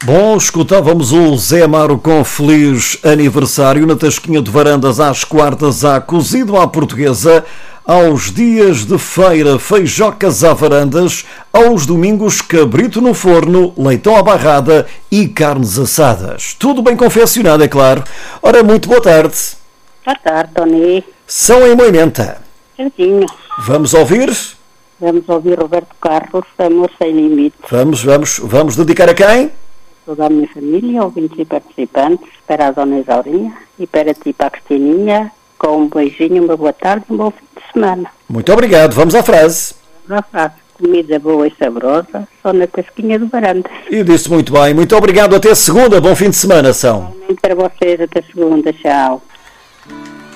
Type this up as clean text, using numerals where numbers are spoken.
Bom, escutávamos o Zé Amaro com feliz aniversário na tasquinha de varandas às quartas, há cozido à portuguesa, aos dias de feira, feijocas à varandas, aos domingos cabrito no forno, leitão à barrada e carnes assadas. Tudo bem confeccionado, é claro. Ora, muito boa tarde. Boa tarde, Tony. São em Moimenta. Certinho. Vamos ouvir? Vamos ouvir Roberto Carlos, Amor Sem Limite. Vamos dedicar a quem? Toda a minha família, ouvintes e participantes, para a Dona Isaurinha e para ti, para a Cristininha, com um beijinho, uma boa tarde e um bom fim de semana. Muito obrigado. Vamos à frase. Já faz comida boa e saborosa, só na tasquinha de varandas. E disse muito bem. Muito obrigado. Até segunda. Bom fim de semana, São. Para vocês, até segunda. Tchau.